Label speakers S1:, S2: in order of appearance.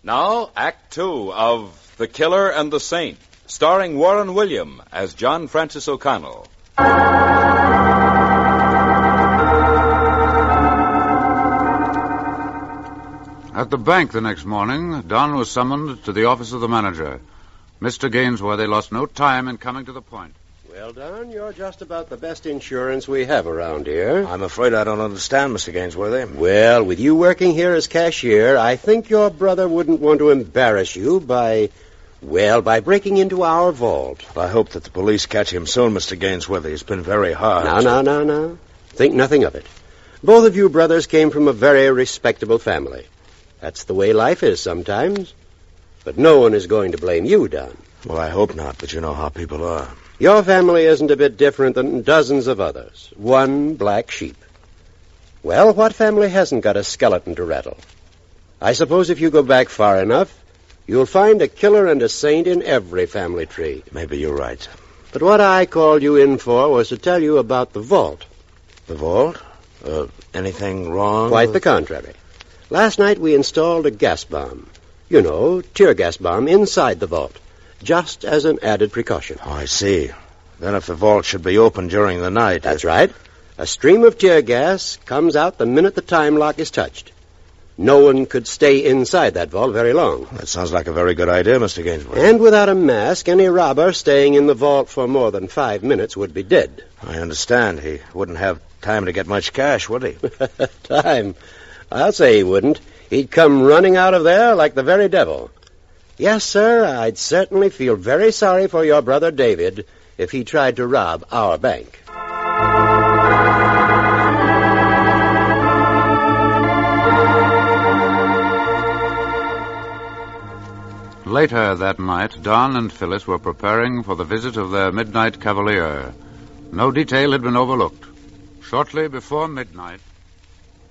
S1: Now, Act 2 of The Killer and the Saint, starring Warren William as John Francis O'Connell.
S2: At the bank the next morning, Don was summoned to the office of the manager. Mr. Gainsworthy lost no time in coming to the point.
S3: Well, Don, you're just about the best insurance we have around here.
S4: I'm afraid I don't understand, Mr. Gainsworthy.
S3: Well, with you working here as cashier, I think your brother wouldn't want to embarrass you by breaking into our vault.
S4: Well, I hope that the police catch him soon, Mr. Gainsworthy. It's been very hard.
S3: No. Think nothing of it. Both of you brothers came from a very respectable family. That's the way life is sometimes. But no one is going to blame you, Don.
S4: Well, I hope not, but you know how people are.
S3: Your family isn't a bit different than dozens of others. One black sheep. Well, what family hasn't got a skeleton to rattle? I suppose if you go back far enough, you'll find a killer and a saint in every family tree.
S4: Maybe you're right.
S3: But what I called you in for was to tell you about the vault.
S4: The vault? Anything wrong?
S3: Quite the contrary. Last night we installed a gas bomb. You know, tear gas bomb inside the vault. Just as an added precaution.
S4: Oh, I see. Then if the vault should be open during the night...
S3: That's right. A stream of tear gas comes out the minute the time lock is touched. No one could stay inside that vault very long.
S4: That sounds like a very good idea, Mr. Gainsworth.
S3: And without a mask, any robber staying in the vault for more than 5 minutes would be dead.
S4: I understand. He wouldn't have time to get much cash, would he?
S3: Time? I'll say he wouldn't. He'd come running out of there like the very devil. Yes, sir, I'd certainly feel very sorry for your brother David if he tried to rob our bank.
S2: Later that night, Don and Phyllis were preparing for the visit of their midnight cavalier. No detail had been overlooked. Shortly before midnight...